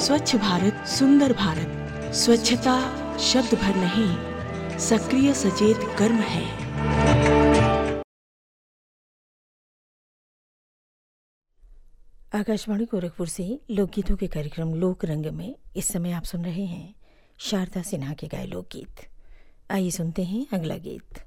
स्वच्छ भारत सुंदर भारत। स्वच्छता शब्द भर नहीं, सक्रिय सचेत कर्म है। आकाशवाणी गोरखपुर से लोकगीतों के कार्यक्रम लोक रंग में इस समय आप सुन रहे हैं शारदा सिन्हा के गाए लोकगीत। आइए सुनते हैं अगला गीत।